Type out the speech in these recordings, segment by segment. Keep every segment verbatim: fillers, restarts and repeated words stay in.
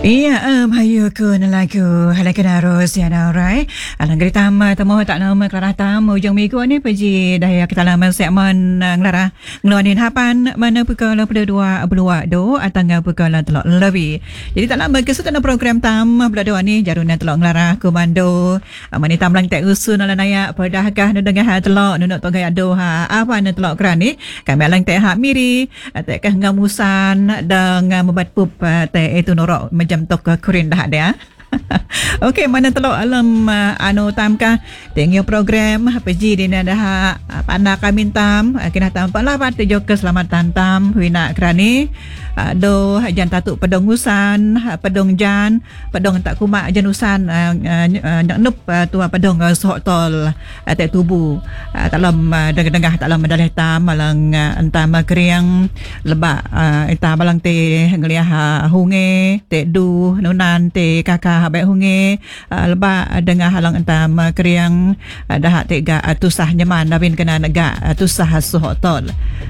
Iya, um, hayo ko na lagu halakan arus ya na orai. Alang gari tama tamo tak nama Clara tam ujung minggu ni pergi daya kita lama segmen Clara ngeluarin hapan mana pukul dua belas do atau pukul telok lebih. Jadi tak lama kesutan program tam beladua ni jaruna telok Clara komando mani tam lang tak usun ala naya perdahkah nu dengar telok nu nak togai do ha apa nu telok kerani kami lang tak hak miri tak kah ngamusan dan membuat pup tak itu norok jam tok kurin dah ada. Okey, mana telok alam uh, anu tamkah tengok program pergi di dah pandai kami tam kena tam pala pat jo keselamatan tam wina kerani uh, do jan tatu pedong usan pedong jan pedong tak kumak jan usan uh, uh, nup uh, tua pedong uh, sok tol uh, tak tubu uh, dalam uh, dengah-dengah dalam medalih tam malang uh, entam keriang lebak uh, ita balang te ngeliah uh, hunge te du nunan te kakak habai hunge uh, lebak dengah halang entam uh, keriang uh, dah tega uh, tusah nyaman nabin kena negak uh, tusah sok tol.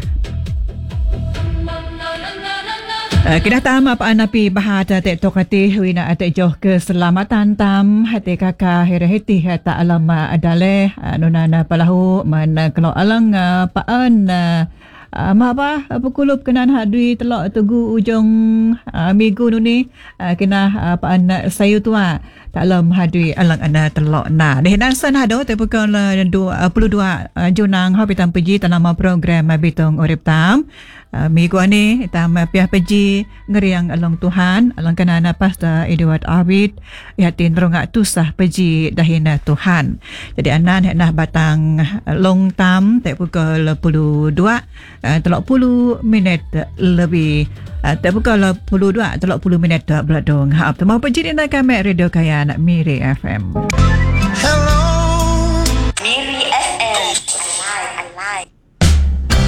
Uh, kita tam apa anapi bahat te tokati wina ate joh keselamatan tam hati kakak herehiti hata alam adale nunana palahu man kalau alang uh, paan uh, Uh, apa pukulup kenan hadui telok tugu ujung uh, minggu nu ni uh, kena uh, paan sayu tua dalam hadui alang ana telok na dehinan san hado te pukul dua puluh dua uh, junang habitam pergi dalam program bitong urip tam uh, minggu ni tam piah pergi ngeriang along Tuhan alang kanana pasta Edward Abid yatin ronga tusah pergi dahina Tuhan jadi anan henah batang long tam te pukul puluh dua uh, telok puluh minit lebih uh, te pukul puluh dua telok puluh minit beladong hap temu pergi di kami radio Kayan Miri F M.